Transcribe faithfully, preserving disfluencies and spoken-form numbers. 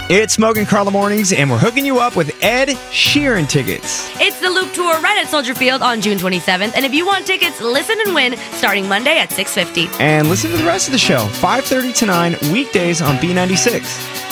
It's Smoke and Carla Mornings, and we're hooking you up with Ed Sheeran tickets. It's the Loop Tour right at Soldier Field on June twenty-seventh. And if you want tickets, listen and win starting Monday at six fifty. And listen to the rest of the show, five thirty to nine, weekdays on B ninety-six.